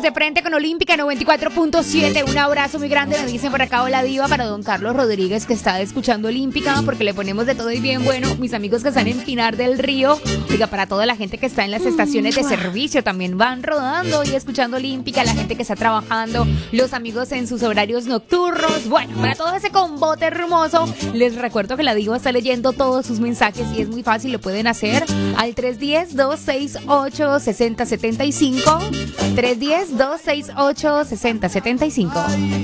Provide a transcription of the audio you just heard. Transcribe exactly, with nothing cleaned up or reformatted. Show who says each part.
Speaker 1: de frente con Olímpica noventa y cuatro punto siete. Un abrazo muy grande, me dicen por acá, hola diva, para don Carlos Rodríguez, que está escuchando Olímpica, porque le ponemos de todo y bien bueno. Mis amigos que están en Pinar del Río, diga, para toda la gente que está en las estaciones de servicio, también van rodando y escuchando Olímpica, la gente que está trabajando, los amigos en sus horarios nocturnos. Bueno, para todo ese combote hermoso, les recuerdo que la diva está leyendo todos sus mensajes y es muy fácil, lo pueden hacer al tres uno cero, dos seis ocho, seis cero siete cinco, tres uno cero, dos seis ocho, seis cero siete cinco.